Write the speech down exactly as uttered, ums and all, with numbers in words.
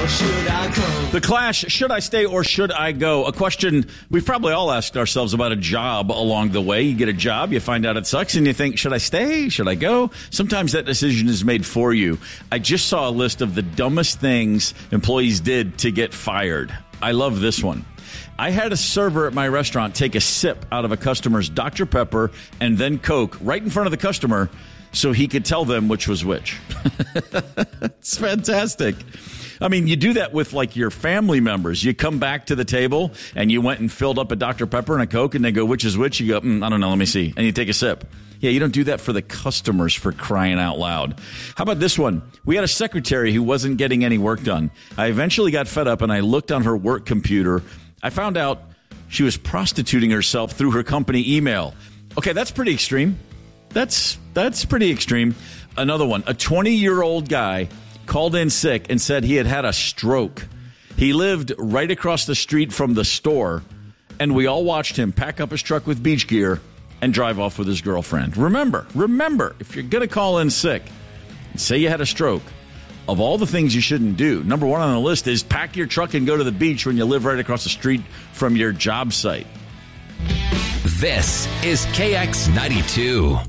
should I go? The Clash, should I stay or should I go? A question we've probably all asked ourselves about a job along the way. You get a job, you find out it sucks, and you think, should I stay? Should I go? Sometimes that decision is made for you. I just saw a list of the dumbest things employees did to get fired. I love this one. I had a server at my restaurant take a sip out of a customer's Doctor Pepper and then Coke right in front of the customer so he could tell them which was which. It's fantastic. I mean, you do that with, like, your family members. You come back to the table, and you went and filled up a Doctor Pepper and a Coke, and they go, which is which? You go, mm, I don't know, let me see. And you take a sip. Yeah, you don't do that for the customers, for crying out loud. How about this one? We had a secretary who wasn't getting any work done. I eventually got fed up, and I looked on her work computer. I found out she was prostituting herself through her company email. Okay, that's pretty extreme. That's that's pretty extreme. Another one, a twenty-year-old guy called in sick and said he had had a stroke. He lived right across the street from the store, and we all watched him pack up his truck with beach gear and drive off with his girlfriend. Remember, remember, if you're going to call in sick and say you had a stroke, of all the things you shouldn't do, number one on the list is pack your truck and go to the beach when you live right across the street from your job site. This is K X ninety-two.